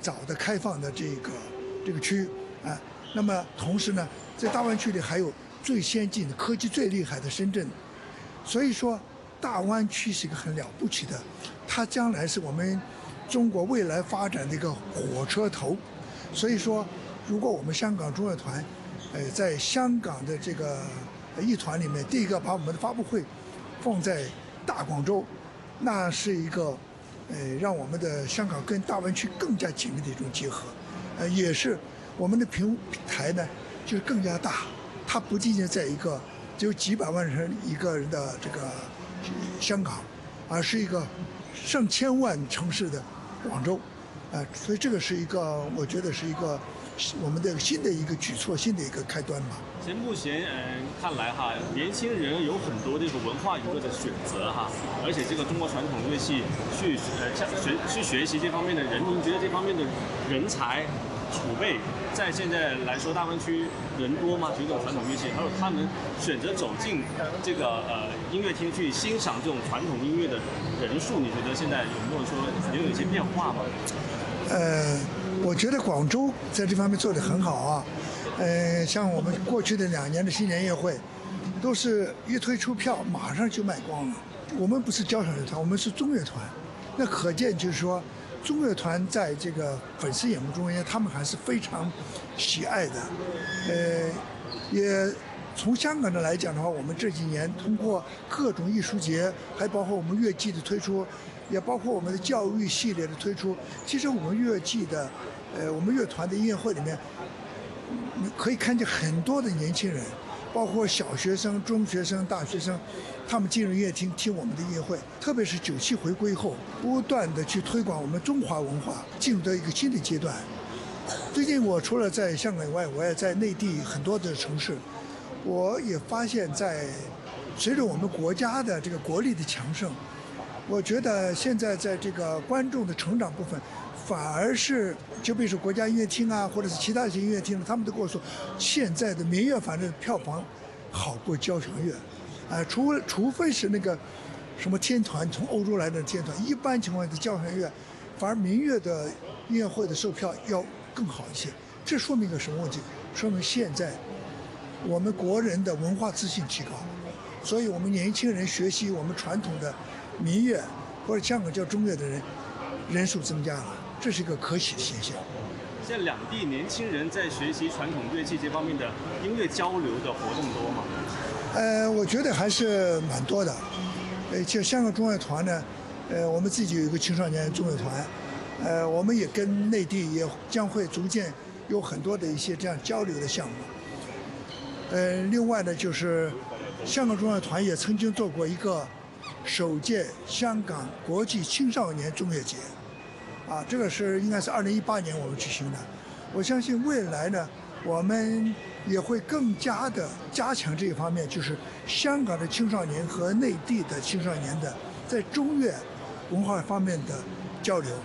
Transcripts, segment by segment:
早的开放的这个区啊。那么同时呢，在大湾区里还有最先进的科技最厉害的深圳，所以说大湾区是一个很了不起的，它将来是我们中国未来发展的一个火车头。所以说，如果我们香港中乐团，在香港的这个艺团里面，第一个把我们的发布会放在大广州，那是一个让我们的香港跟大湾区更加紧密的一种结合，也是我们的平台呢就是更加大，它不仅仅在一个只有几百万人一个人的这个香港，而是一个上千万城市的广州，所以这个是一个，我觉得是一个我们的新的一个举措，新的一个开端吧。 其实目前看来哈，年轻人有很多这个文化娱乐的选择哈，而且这个中国传统乐器去学习这方面的人，您觉得这方面的人才储备在现在来说，大湾区人多吗？学这种传统乐器，还有他们选择走进这个音乐厅去欣赏这种传统音乐的人数，你觉得现在有没有说也有一些变化吗？ 我觉得广州在这方面做得很好啊。像我们过去的2年的新年音乐会，都是一推出票马上就卖光了。我们不是交响乐团，我们是中乐团，那可见就是说，中乐团在这个粉丝眼目中间，他们还是非常喜爱的。也从香港的来讲的话，我们这几年通过各种艺术节，还包括我们乐季的推出，也包括我们的教育系列的推出，其实我们乐季的，我们乐团的音乐会里面，你可以看见很多的年轻人，包括小学生、中学生、大学生，他们进入音乐厅听我们的音乐会，特别是97回归后，不断的去推广我们中华文化，进入到一个新的阶段。最近我除了在香港以外，我也在内地很多的城市，我也发现随着我们国家的这个国力的强盛，我觉得现在在这个观众的成长部分，反而是就比如说国家音乐厅啊，或者是其他一些音乐厅，他们都跟我说，现在的民乐反正票房好过交响乐，除非是那个什么天团从欧洲来的天团，一般情况下的交响乐，反而民乐的音乐会的售票要更好一些。这说明一个什么问题？说明现在我们国人的文化自信提高，所以我们年轻人学习我们传统的民乐或者香港叫中乐的人数增加了，这是一个可喜的现象。 现在两地年轻人在学习传统乐器这方面的音乐交流的活动多吗？ 我觉得还是蛮多的。就香港中乐团呢，我们自己有一个青少年中乐团，我们也跟内地也将会逐渐有很多的一些这样交流的项目。另外呢，就是香港中乐团也曾经做过一个首届香港国际青少年中乐节，这个应该是2018年我们举行的。我相信未来呢，我们也会更加的加强这一方面，就是香港的青少年和内地的青少年的在中乐文化方面的交流。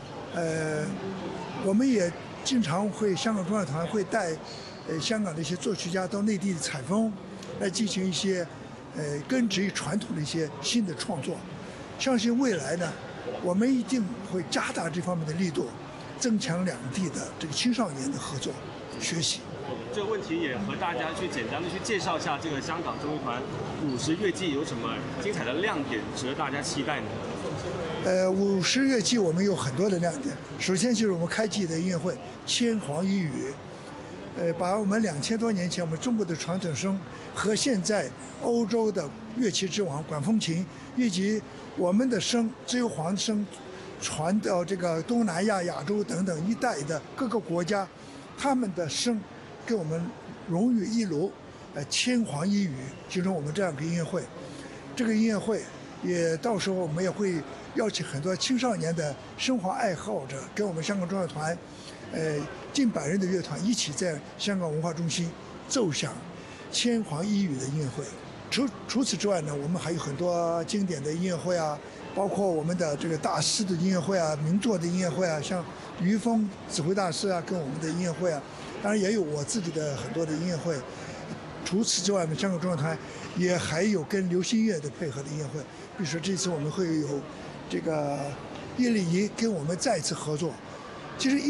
我们也经常香港中乐团会带香港的一些作曲家到内地的采风，来进行一些根植于传统的一些新的创作。相信未来呢，我们一定会加大这方面的力度，增强两地的这个青少年的合作学习。 这个问题也和大家去简单的去介绍一下，这个香港中乐团50乐季有什么精彩的亮点值得大家期待呢 ？50乐季我们有很多的亮点，首先就是我们开季的音乐会千皇一羽，把我们2000多年前我们中国的传统声和现在欧洲的乐器之王管风琴以及我们的声自由黄声传到这个东南亚、亚洲等等一带的各个国家，他们的声跟我们荣于一炉，千皇一羽，形成我们这样一个音乐会。这个音乐会也到时候我们也会邀请很多青少年的声华爱好者，跟我们香港中乐团，近100人的乐团一起在香港文化中心奏响千皇一羽的音乐会。除此之外呢，我们还有很多经典的音乐会啊，包括我们的这个大师的音乐会啊，名作的音乐会啊，像于峰指挥大师啊，跟我们的音乐会啊，当然也有我自己的很多的音乐会。除此之外呢，香港中乐团也还有跟流行乐的配合的音乐会，比如说这次我们会有这个叶丽仪跟我们再次合作。其实